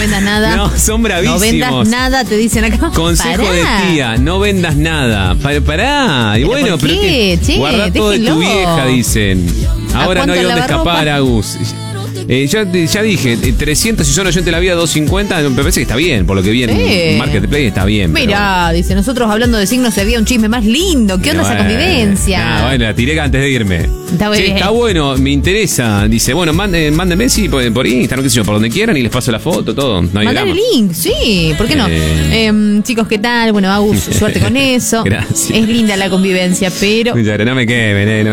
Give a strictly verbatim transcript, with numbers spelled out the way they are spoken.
vendas nada. No, son bravísimos. No vendas nada, te dicen acá. Consejo Pará. de tía, no vendas nada. Pa- Pará. Y ¿Pero bueno, por pero qué? que Che, guarda todo de tu déjenlo. vieja, dicen. Ahora no hay cuánto dónde lavarropa? escapar, Agus. Eh, ya, ya dije, eh, trescientos si son oyentes de la vida, doscientos cincuenta, me parece que está bien, por lo que vi en Sí. Marketplace está bien. pero- Mirá, dice, nosotros hablando de signos se había un chisme más lindo. ¿Qué onda Bueno, esa convivencia? Ah, bueno, la tiré antes de irme. Está muy Che, bien. está bueno, me interesa. Dice, bueno, mande- mándenme sí, por, por Instagram, qué sé yo, por donde quieran y les paso la foto, todo. No hay Mandar drama. el link, sí, ¿por qué no? Eh. Em, chicos, ¿qué tal? Bueno, Agus, suerte con eso. Gracias. Es linda la convivencia, pero Muchas gracias, no me quemen, eh, no